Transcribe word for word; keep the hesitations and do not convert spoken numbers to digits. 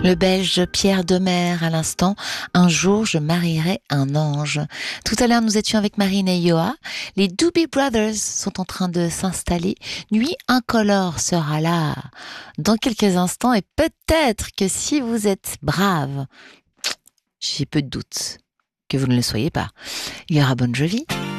Le Belge Pierre Demer à l'instant, un jour je marierai un ange. Tout à l'heure nous étions avec Marine et Yoa. Les Doobie Brothers sont en train de s'installer. Nuit incolore sera là dans quelques instants et peut-être que si vous êtes brave, j'ai peu de doutes que vous ne le soyez pas. Il y aura Bon Jovi.